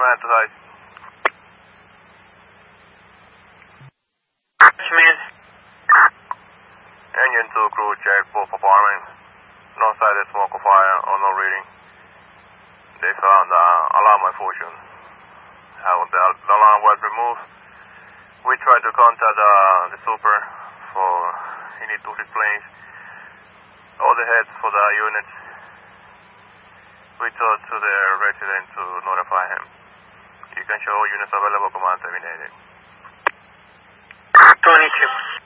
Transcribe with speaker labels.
Speaker 1: command to height.
Speaker 2: Smith.
Speaker 1: Engine 2 crew check, both apartment. No sighted smoke or fire or no reading. They found alarm malfunction. How the alarm was removed. We tried to contact the super for he need to replace all the heads for the units. We talked to the resident to notify him. You can show units available, command terminated.
Speaker 2: 22.